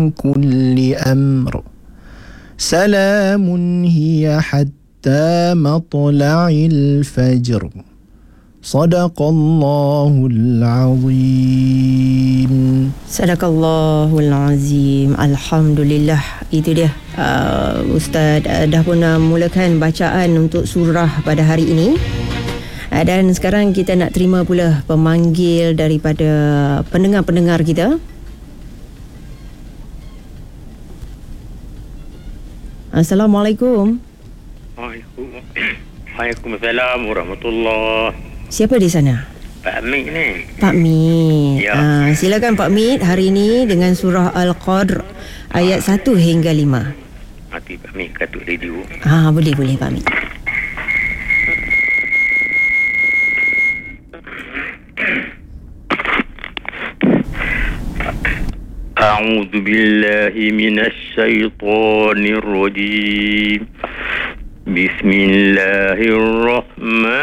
كل أمر سلام هي حتى مطلع الفجر Sadaqallahul Azim. Sadaqallahul Azim. Alhamdulillah. Itu dia, Ustaz dah pun mulakan bacaan untuk surah pada hari ini. Dan sekarang kita nak terima pula pemanggil daripada pendengar-pendengar kita. Assalamualaikum. Waalaikumsalam warahmatullahi. Siapa di sana? Pak Mit ni. Pak Mit. Ya. Silakan Pak Mit hari ini dengan surah Al-Qadr ayat 1 hingga 5. Nanti Pak Mit katuk radio. Boleh Pak Mit. A'udzu billahi minasy syaithanir rajim. Bismillahirrahmanirrahim.